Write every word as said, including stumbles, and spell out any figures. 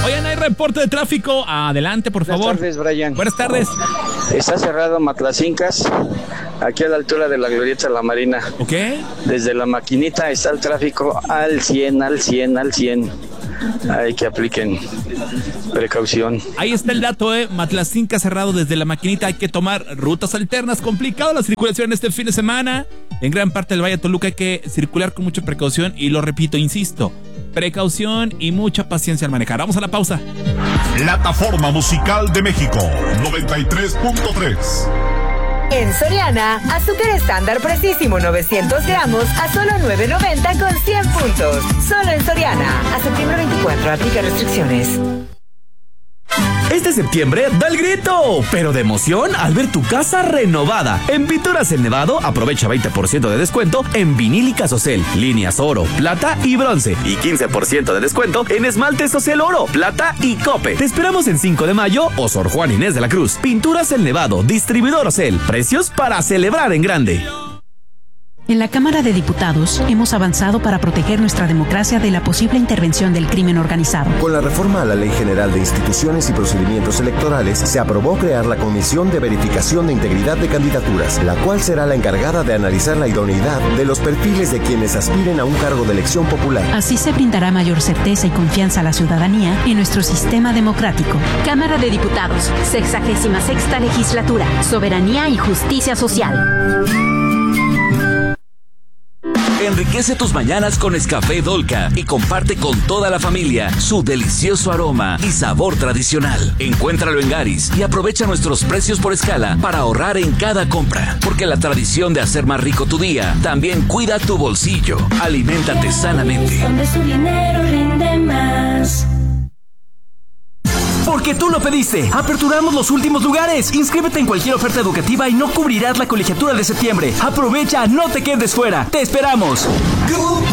Oigan, hay reporte de tráfico. Adelante, por favor. Buenas tardes, Brian. Buenas tardes. Está cerrado Matlacincas, aquí a la altura de la Glorieta La Marina. Ok. Desde la maquinita está el tráfico al cien, al cien, al cien. Hay que apliquen precaución. Ahí está el dato, eh. Matlacinca cerrado desde la maquinita. Hay que tomar rutas alternas. Complicado la circulación este fin de semana. En gran parte del Valle de Toluca hay que circular con mucha precaución. Y lo repito, insisto, precaución y mucha paciencia al manejar. Vamos a la pausa. Plataforma Musical de México noventa y tres punto tres. En Soriana, azúcar estándar precisísimo novecientos gramos a solo nueve noventa con cien puntos. Solo en Soriana. A septiembre veinticuatro, aplica restricciones. Este septiembre da el grito, pero de emoción al ver tu casa renovada. En Pinturas El Nevado aprovecha veinte por ciento de descuento en vinílicas Ocel, líneas oro, plata y bronce, y quince por ciento de descuento en esmaltes Ocel oro, plata y cope. Te esperamos en cinco de mayo o Sor Juan Inés de la Cruz. Pinturas El Nevado, distribuidor Ocel, precios para celebrar en grande. En la Cámara de Diputados hemos avanzado para proteger nuestra democracia de la posible intervención del crimen organizado. Con la reforma a la Ley General de Instituciones y Procedimientos Electorales, se aprobó crear la Comisión de Verificación de Integridad de Candidaturas, la cual será la encargada de analizar la idoneidad de los perfiles de quienes aspiren a un cargo de elección popular. Así se brindará mayor certeza y confianza a la ciudadanía en nuestro sistema democrático. Cámara de Diputados, sexagésima sexta legislatura, soberanía y justicia social. Enriquece tus mañanas con Nescafé Dolca y comparte con toda la familia su delicioso aroma y sabor tradicional. Encuéntralo en Garis y aprovecha nuestros precios por escala para ahorrar en cada compra. Porque la tradición de hacer más rico tu día también cuida tu bolsillo. Aliméntate sanamente. Donde su dinero rinde más. Porque tú lo pediste. Aperturamos los últimos lugares. Inscríbete en cualquier oferta educativa y no cubrirás la colegiatura de septiembre. Aprovecha, no te quedes fuera. Te esperamos. Grupo